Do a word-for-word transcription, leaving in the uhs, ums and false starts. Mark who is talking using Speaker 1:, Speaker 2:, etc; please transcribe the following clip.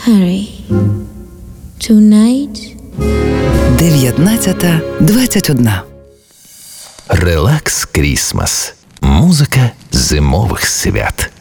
Speaker 1: Harry. Tonight.
Speaker 2: дев'ятнадцята двадцять одна.
Speaker 3: Релакс Крісмас. Музика зимових свят.